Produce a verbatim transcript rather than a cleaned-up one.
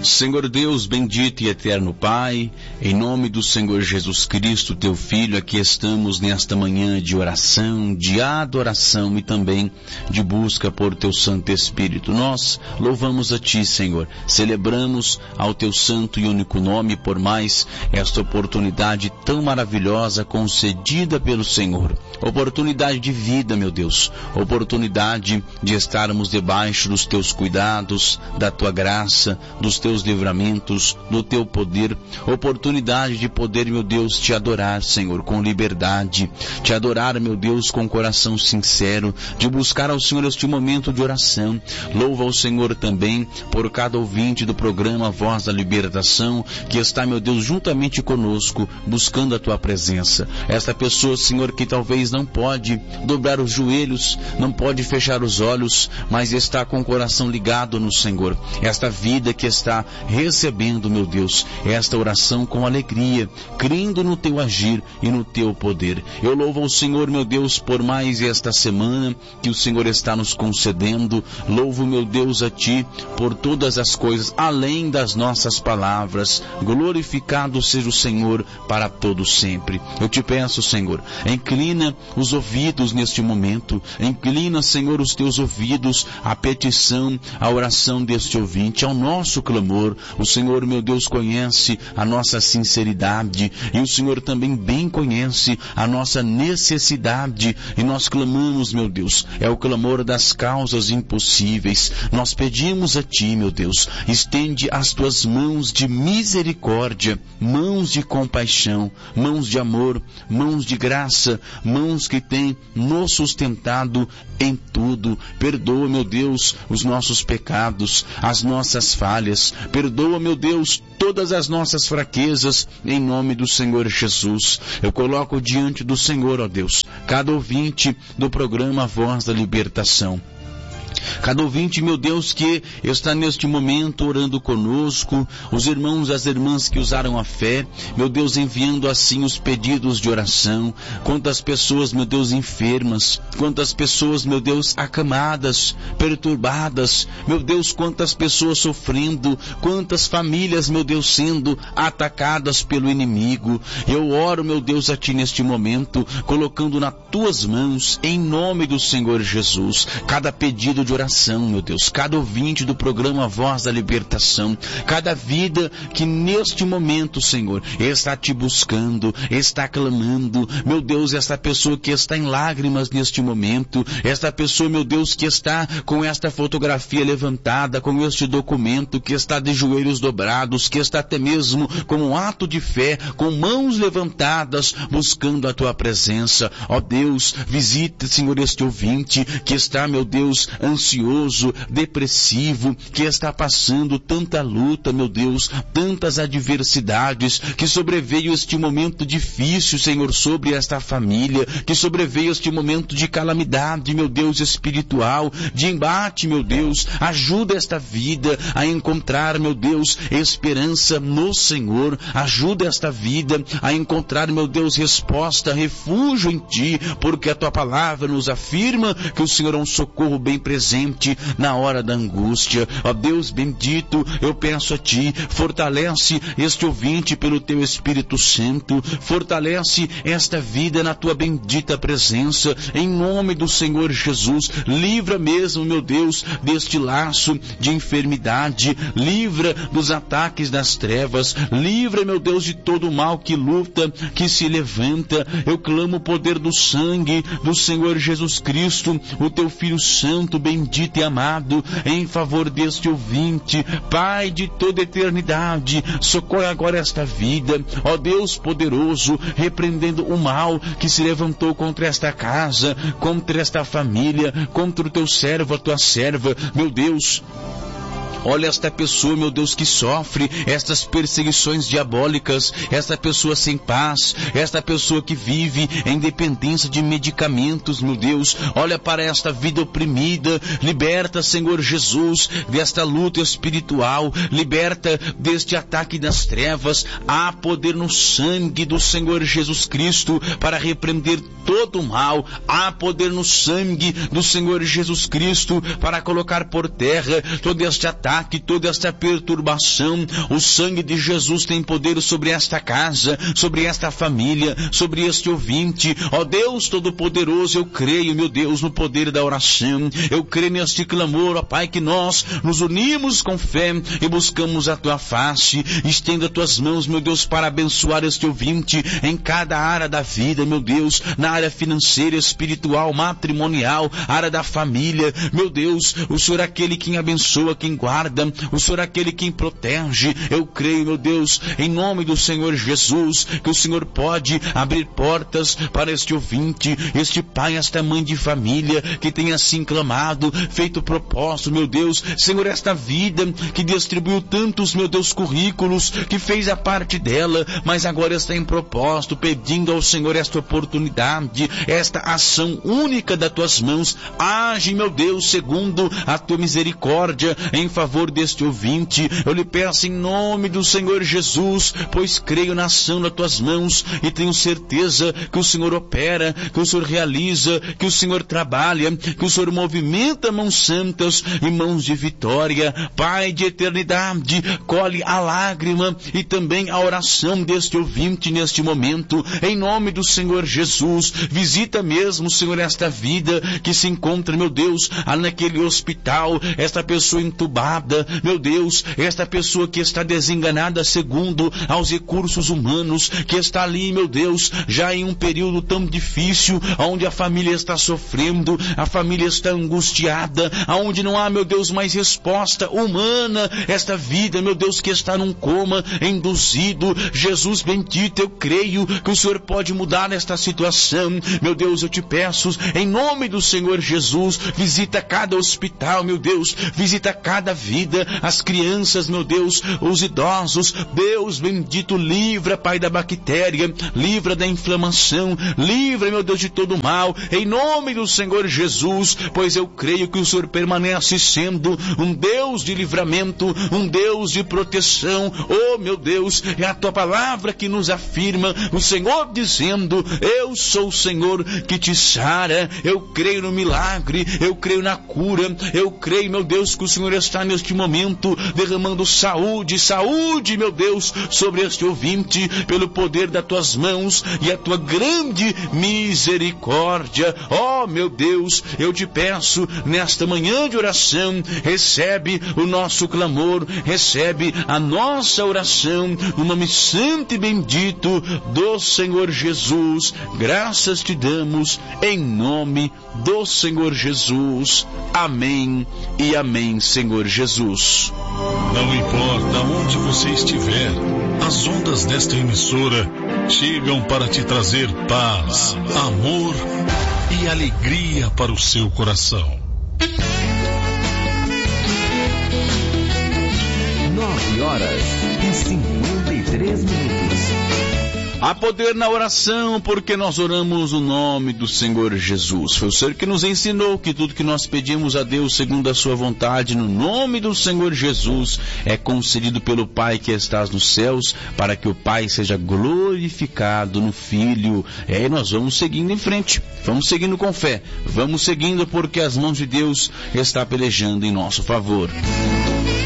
Senhor Deus, bendito e eterno Pai, em nome do Senhor Jesus Cristo, teu Filho, aqui estamos nesta manhã de oração, de adoração e também de busca por teu Santo Espírito. Nós louvamos a ti, Senhor, celebramos ao teu santo e único nome por mais esta oportunidade tão maravilhosa concedida pelo Senhor. Oportunidade de vida, meu Deus, oportunidade de estarmos debaixo dos teus cuidados, da tua graça, dos teus livramentos, do teu poder, oportunidade de poder, meu Deus, te adorar, Senhor, com liberdade, te adorar, meu Deus, com coração sincero, de buscar ao Senhor este momento de oração. Louva ao Senhor também por cada ouvinte do programa Voz da Libertação, que está, meu Deus, juntamente conosco, buscando a tua presença. Esta pessoa, Senhor, que talvez não pode dobrar os joelhos, não pode fechar os olhos, mas está com o coração ligado no Senhor. Esta vida que está recebendo, meu Deus, esta oração com alegria, crendo no teu agir e no teu poder. Eu louvo ao Senhor, meu Deus, por mais esta semana que o Senhor está nos concedendo. Louvo, meu Deus, a ti por todas as coisas, além das nossas palavras. Glorificado seja o Senhor para todo sempre. Eu te peço, Senhor, inclina os ouvidos neste momento, inclina, Senhor, os teus ouvidos à petição, à oração deste ouvinte, ao nosso clamor. O Senhor, meu Deus, conhece a nossa sinceridade e o Senhor também bem conhece a nossa necessidade, e nós clamamos, meu Deus, é o clamor das causas impossíveis. Nós pedimos a ti, meu Deus, estende as tuas mãos de misericórdia, mãos de compaixão, mãos de amor, mãos de graça, mãos que têm nos sustentado em tudo. Perdoa, meu Deus, os nossos pecados, as nossas falhas. Perdoa, meu Deus, todas as nossas fraquezas, em nome do Senhor Jesus. Eu coloco diante do Senhor, ó Deus, cada ouvinte do programa Voz da Libertação. Cada ouvinte, meu Deus, que está neste momento orando conosco, os irmãos e as irmãs que usaram a fé, meu Deus, enviando assim os pedidos de oração. Quantas pessoas, meu Deus, enfermas, quantas pessoas, meu Deus, acamadas, perturbadas, meu Deus, quantas pessoas sofrendo, quantas famílias, meu Deus, sendo atacadas pelo inimigo. Eu oro, meu Deus, a ti neste momento, colocando nas tuas mãos, em nome do Senhor Jesus, cada pedido de oração, meu Deus, cada ouvinte do programa Voz da Libertação, cada vida que neste momento, Senhor, está te buscando, está clamando, meu Deus, esta pessoa que está em lágrimas neste momento, esta pessoa, meu Deus, que está com esta fotografia levantada, com este documento, que está de joelhos dobrados, que está até mesmo com um ato de fé, com mãos levantadas, buscando a tua presença. Ó Deus, visita, Senhor, este ouvinte que está, meu Deus, ansioso, depressivo, que está passando tanta luta, meu Deus, tantas adversidades, que sobreveio este momento difícil, Senhor, sobre esta família, que sobreveio este momento de calamidade, meu Deus, espiritual, de embate, meu Deus. Ajuda esta vida a encontrar, meu Deus, esperança no Senhor. Ajuda esta vida a encontrar, meu Deus, resposta, refúgio em ti, porque a tua palavra nos afirma que o Senhor é um socorro bem presente na hora da angústia. Ó Deus bendito, eu peço a ti, fortalece este ouvinte pelo teu Espírito Santo, fortalece esta vida na tua bendita presença, em nome do Senhor Jesus. Livra mesmo, meu Deus, deste laço de enfermidade, livra dos ataques das trevas, livra, meu Deus, de todo o mal que luta, que se levanta. Eu clamo o poder do sangue do Senhor Jesus Cristo, o teu Filho Santo, bendito e amado, em favor deste ouvinte. Pai de toda eternidade, socorre agora esta vida, ó Deus poderoso, repreendendo o mal que se levantou contra esta casa, contra esta família, contra o teu servo, a tua serva, meu Deus. Olha esta pessoa, meu Deus, que sofre estas perseguições diabólicas, esta pessoa sem paz, esta pessoa que vive em dependência de medicamentos, meu Deus. Olha para esta vida oprimida, liberta, Senhor Jesus, desta luta espiritual, liberta deste ataque das trevas. Há poder no sangue do Senhor Jesus Cristo para repreender todo o mal. Há poder no sangue do Senhor Jesus Cristo para colocar por terra todo este ataque ataque, toda esta perturbação, o sangue de Jesus tem poder sobre esta casa, sobre esta família, sobre este ouvinte. Ó Deus Todo-Poderoso, eu creio, meu Deus, no poder da oração. Eu creio neste clamor, ó Pai, que nós nos unimos com fé e buscamos a Tua face. Estenda Tuas mãos, meu Deus, para abençoar este ouvinte em cada área da vida, meu Deus, na área financeira, espiritual, matrimonial, área da família. Meu Deus, o Senhor é aquele quem abençoa, quem guarda, o Senhor é aquele quem protege. Eu creio, meu Deus, em nome do Senhor Jesus, que o Senhor pode abrir portas para este ouvinte, este pai, esta mãe de família, que tem assim clamado, feito propósito, meu Deus, Senhor, esta vida que distribuiu tantos, meu Deus, currículos, que fez a parte dela, mas agora está em propósito, pedindo ao Senhor esta oportunidade, esta ação única das Tuas mãos. Age, meu Deus, segundo a Tua misericórdia, em favor deste ouvinte. Eu lhe peço em nome do Senhor Jesus, pois creio na ação das Tuas mãos e tenho certeza que o Senhor opera, que o Senhor realiza, que o Senhor trabalha, que o Senhor movimenta mãos santas e mãos de vitória. Pai de eternidade, colhe a lágrima e também a oração deste ouvinte neste momento, em nome do Senhor Jesus. Visita mesmo, Senhor, esta vida que se encontra, meu Deus, naquele hospital, esta pessoa entubada, meu Deus, esta pessoa que está desenganada segundo aos recursos humanos, que está ali, meu Deus, já em um período tão difícil, onde a família está sofrendo, a família está angustiada, onde não há, meu Deus, mais resposta humana, esta vida, meu Deus, que está num coma induzido. Jesus bendito, eu creio que o Senhor pode mudar esta situação. Meu Deus, eu te peço, em nome do Senhor Jesus, visita cada hospital, meu Deus, visita cada vida, as crianças, meu Deus, os idosos. Deus bendito, livra, Pai, da bactéria, livra da inflamação, livra, meu Deus, de todo mal, em nome do Senhor Jesus, pois eu creio que o Senhor permanece sendo um Deus de livramento, um Deus de proteção. Oh, meu Deus, é a Tua palavra que nos afirma, o Senhor dizendo, eu sou o Senhor que te sara. Eu creio no milagre, eu creio na cura, eu creio, meu Deus, que o Senhor está neste momento derramando saúde, saúde, meu Deus, sobre este ouvinte, pelo poder das Tuas mãos e a Tua grande misericórdia. Oh, meu Deus, eu te peço, nesta manhã de oração, recebe o nosso clamor, recebe a nossa oração, no nome santo e bendito do Senhor Jesus. Graças te damos, em nome do Senhor Jesus. Amém e amém, Senhor Jesus. Não importa onde você estiver, as ondas desta emissora chegam para te trazer paz, amor e alegria para o seu coração. Nove horas e cinquenta e três minutos. Há poder na oração, porque nós oramos no nome do Senhor Jesus. Foi o Senhor que nos ensinou que tudo que nós pedimos a Deus segundo a sua vontade, no nome do Senhor Jesus, é concedido pelo Pai que estás nos céus, para que o Pai seja glorificado no Filho. E aí nós vamos seguindo em frente, vamos seguindo com fé, vamos seguindo porque as mãos de Deus estão pelejando em nosso favor.